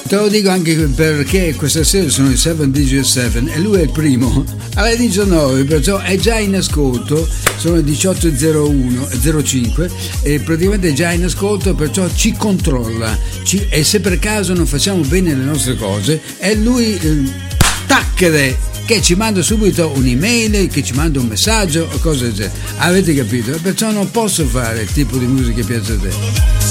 Te lo dico anche perché questa sera sono i 7 DJ 7 e lui è il primo alle 19, perciò è già in ascolto, sono le 18:05 e praticamente è già in ascolto, perciò ci controlla, e se per caso non facciamo bene le nostre cose è lui tacchere che ci manda subito un'email, che ci manda un messaggio o cose del genere, avete capito? Perciò non posso fare il tipo di musica che piace a te.